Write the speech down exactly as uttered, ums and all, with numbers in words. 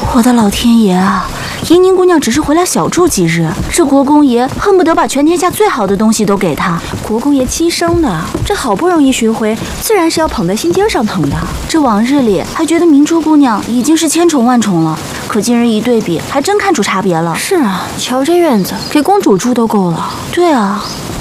我的老天爷啊！怡宁姑娘只是回来小住几日，这国公爷恨不得把全天下最好的东西都给她。 国公爷亲生的，这好不容易寻回，自然是要捧在心尖上疼的。 这往日里还觉得明珠姑娘已经是千宠万宠了，可今日一对比，还真看出差别了。 是啊，瞧这院子，给公主住都够了。 对啊，